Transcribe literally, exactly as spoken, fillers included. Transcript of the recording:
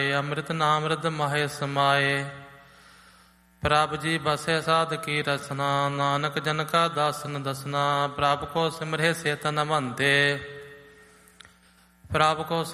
ਅੰਮ੍ਰਿਤ ਨਾਮ ਰਿਧ ਮਾਹੇ ਸਮਾਏ। ਪ੍ਰਭ ਜੀ ਬਸੇ ਸਾਧ ਕੀ ਰਸਨਾ, ਨਾਨਕ ਜਨ ਕਾ ਦਾਸਨ ਦਸਨਾ। ਪ੍ਰਭ ਕੋ ਸਿਮਰੇ ਸੇ ਤਨ ਬੰਦੇ, ਪ੍ਰਭ ਕੋ